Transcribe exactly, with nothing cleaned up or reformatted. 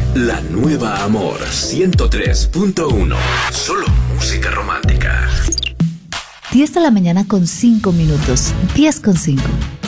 La nueva Amor ciento tres punto uno. Solo música romántica. diez de la mañana con cinco minutos. diez con cinco.